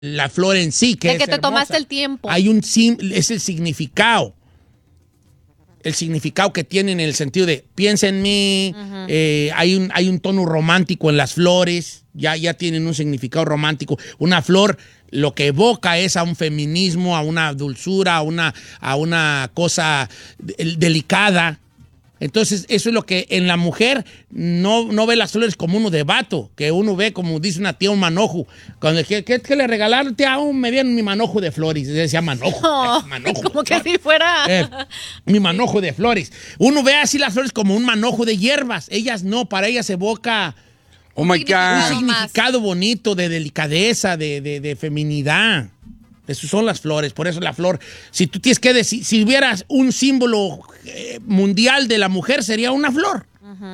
la flor en sí, que de es que te hermosa. tomaste el tiempo. Es el significado. El significado que tiene en el sentido de piensa en mí, hay un tono romántico en las flores, ya tienen un significado romántico. Una flor lo que evoca es a un feminismo, a una dulzura, a una cosa delicada. Entonces, eso es lo que en la mujer no ve las flores como uno de vato, que uno ve, como dice una tía, un manojo. Cuando ¿qué le regalaron? Tía, me dieron mi manojo de flores. Se decía manojo. Manojo Como que si fuera... mi manojo de flores. Uno ve así las flores como un manojo de hierbas. Ellas no, para ellas evoca Oh my God. un significado bonito de delicadeza, de feminidad. Esas son las flores, por eso la flor, si tú tienes que decir, si hubieras un símbolo mundial de la mujer, sería una flor.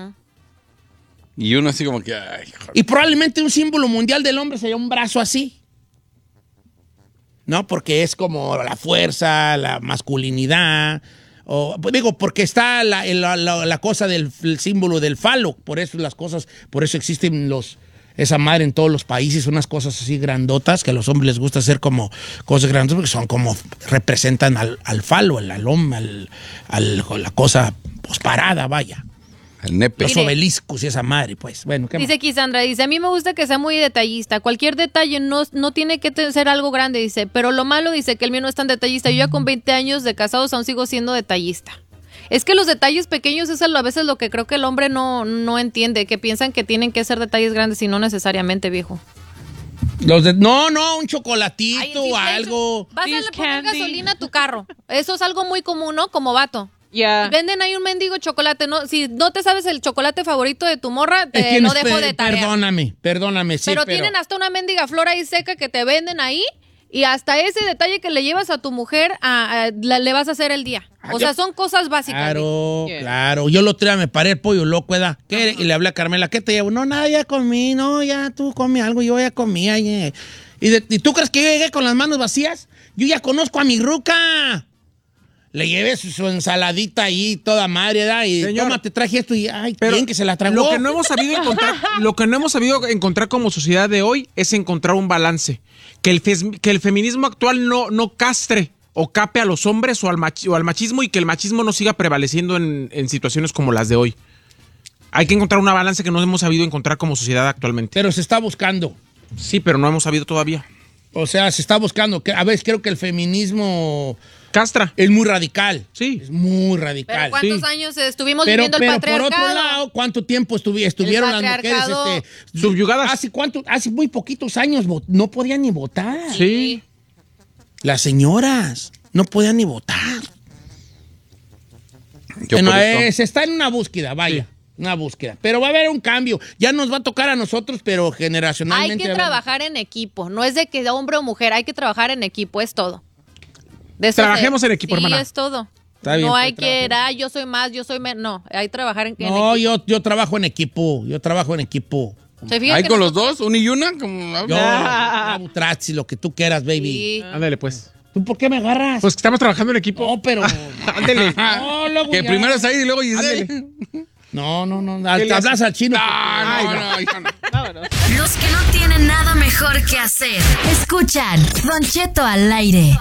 Y uno así como que, ay, joder. Y probablemente un símbolo mundial del hombre sería un brazo así. ¿No? Porque es como la fuerza, la masculinidad. Porque está la cosa del el símbolo del falo. Por eso las cosas, por eso existen esa madre en todos los países, unas cosas así grandotas que a los hombres les gusta hacer como cosas grandes porque son como representan al falo, al hombre, la cosa parada, vaya. El nepe. Los obeliscos y esa madre, pues. Bueno, ¿qué Dice más? aquí Sandra, dice, a mí me gusta que sea muy detallista. Cualquier detalle no tiene que ser algo grande, dice. Pero lo malo, dice, que el mío no es tan detallista. Yo ya con 20 años de casados aún sigo siendo detallista. Es que los detalles pequeños es a veces lo que creo que el hombre no entiende, que piensan que tienen que ser detalles grandes y no necesariamente, viejo. Un chocolatito Ay, o algo. Vas a Please, poner candy. gasolina a tu carro. Eso es algo muy común, ¿no? Como vato. Ya. Y venden ahí un mendigo chocolate, ¿no? Si no te sabes el chocolate favorito de tu morra, te Tienes- lo dejo de tarea. Perdóname, sí, pero tienen hasta una mendiga flor ahí seca que te venden ahí y hasta ese detalle que le llevas a tu mujer le vas a hacer el día. O sea, son cosas básicas. Claro, Yeah. claro. Yo el otro día me paré el pollo loco, ¿verdad? Y le hablé a Carmela, ¿qué te llevo? No, nada, ya comí, no, ya tú comí algo, yo ya comí. ¿Y tú crees que yo llegué con las manos vacías? Yo ya conozco a mi ruca. Le llevé su ensaladita ahí, toda madre, ¿verdad? Y Señor, toma, te traje esto y, ay, Pero bien que se la tragó. Lo que no hemos sabido encontrar como sociedad de hoy es encontrar un balance. Que el feminismo actual no castre o cape a los hombres o al machismo y que el machismo no siga prevaleciendo en situaciones como las de hoy. Hay que encontrar una balance que no hemos sabido encontrar como sociedad actualmente. Pero se está buscando. Sí, pero no hemos sabido todavía. O sea, se está buscando. A veces creo que el feminismo Castra. es muy radical. Sí. Es muy Pero radical. ¿cuántos Sí. años estuvimos Pero viviendo el por patriarcado? otro lado, ¿cuánto tiempo estuvieron las mujeres patriarcado subyugadas? Hace muy poquitos años no podían ni votar. Sí. Las señoras no podían ni votar. Yo Bueno, por eso- se está en una búsqueda, vaya. Sí. Una búsqueda. Pero va a haber un cambio. Ya nos va a tocar a nosotros, pero generacionalmente. Hay que va a haber- trabajar en equipo. No es de que hombre o mujer, hay que trabajar en equipo, es todo. De eso Trabajemos en equipo, sí, hermana. es todo. Está bien, no pues, hay que, yo soy más, yo soy menos. No, hay que trabajar en No, equipo. yo trabajo en equipo. Yo trabajo en equipo. ¿Se fijan Ahí que con los nosotros- dos, una y una, como Yo hago trats y lo que tú quieras, baby. Sí. Ándale, pues. ¿Tú por qué me agarras? Pues que estamos trabajando en equipo. No, pero. Ándele. No, luego que ya. primero es ahí y luego Giselle. No. ¿Qué le Hablas al chino. No, hija, no. Los que no tienen nada mejor que hacer. Escuchan Don Cheto al aire.